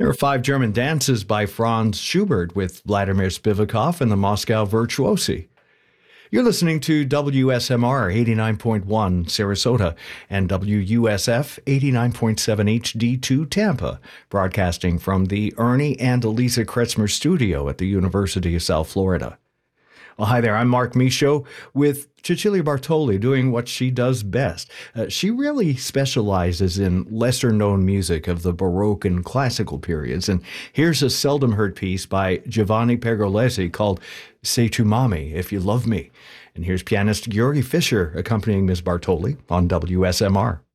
Here are five German dances by Franz Schubert with Vladimir Spivakov and the Moscow Virtuosi. You're listening to WSMR 89.1 Sarasota and WUSF 89.7 HD2 Tampa, broadcasting from the Ernie and Elisa Kretzmer studio at the University of South Florida. Well, hi there, I'm Mark Michaud with Cecilia Bartoli doing what she does best. She really specializes in lesser-known music of the Baroque and classical periods, and here's a seldom-heard piece by Giovanni Pergolesi called Say to Mommy If You Love Me. And here's pianist Gyuri Fischer accompanying Ms. Bartoli on WSMR.